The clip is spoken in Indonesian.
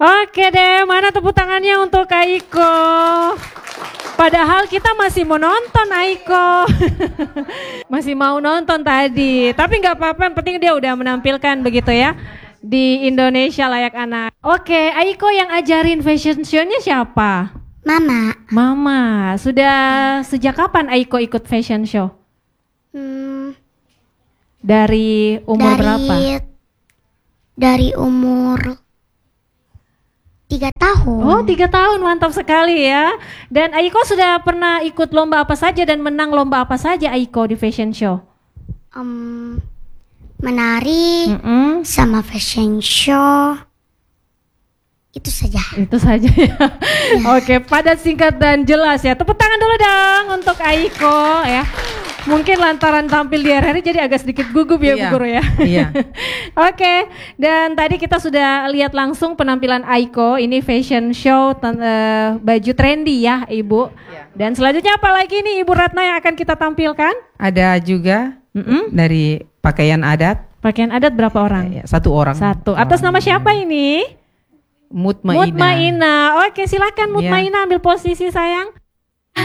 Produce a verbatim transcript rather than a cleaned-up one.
Oke deh, mana tepuk tangannya untuk Aiko. Padahal kita masih mau nonton Aiko. Masih mau nonton tadi. Tapi gak apa-apa, yang penting dia udah menampilkan begitu ya. Di Indonesia Layak Anak. Oke, Aiko yang ajarin fashion show-nya siapa? Mama. Mama. Sudah sejak kapan Aiko ikut fashion show? Hmm, Dari umur dari, berapa? Dari umur tiga tahun. Oh, tiga tahun, mantap sekali ya. Dan Aiko sudah pernah ikut lomba apa saja dan menang lomba apa saja Aiko di fashion show? Um, menari Mm-mm. sama fashion show. Itu saja. Itu saja ya. Oke, padat, singkat dan jelas ya. Tepuk tangan dulu dong untuk Aiko ya. Mungkin lantaran tampil di R R I jadi agak sedikit gugup ya, Iya, Bu Guru ya. iya. Oke, dan tadi kita sudah lihat langsung penampilan Aiko. Ini fashion show ten- eh, baju trendy ya, Ibu. Iya. Dan selanjutnya apa lagi nih Ibu Ratna yang akan kita tampilkan? Ada juga Mm-mm. dari pakaian adat. Pakaian adat berapa orang? Ya, satu orang. Satu. Atas nama siapa ini? Mutmainah. Mutmainah. Oke, silakan Iya. Mutmainah ambil posisi sayang.